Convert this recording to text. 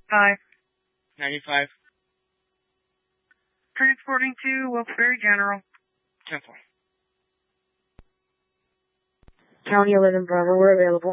5. 95. Transporting to Wilkes-Barre General. 10-4. County 11 Bravo, we're available.